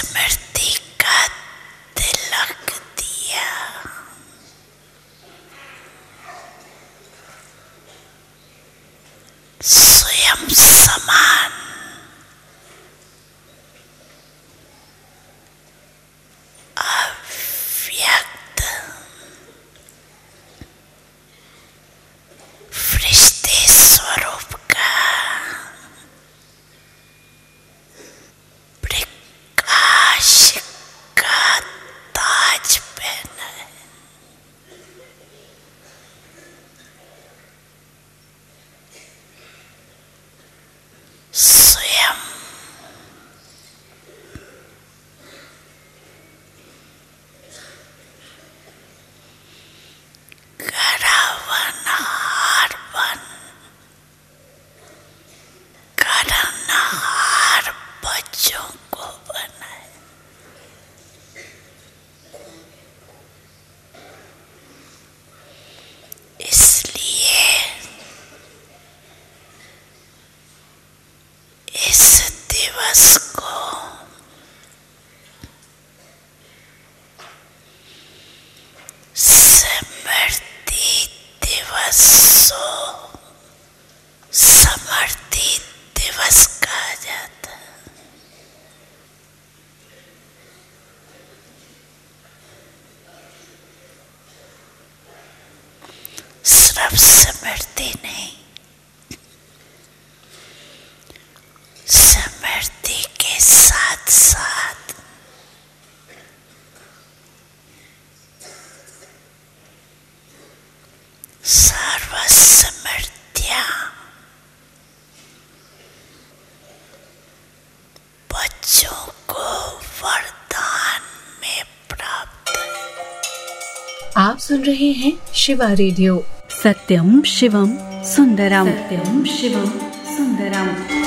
स्मृति का तिलक दिया, स्वयं समान अव्यक्त फरिश्ते स्वरूप का प्रकाश का ताज पहना है। स्वयं करनहार बच्चों को बनाए। इसलिए इस दिवस को स्मृति दिवस समर्पित दिवस कहा जाता है। सिर्फ स्मृति नहीं, स्मृति के साथ साथ सर्व स्मृतियां बच्चों को वरदान में प्राप्त है। आप सुन रहे हैं शिवा रेडियो। सत्यम शिवम सुंदरम, सत्यम शिवम सुंदरम।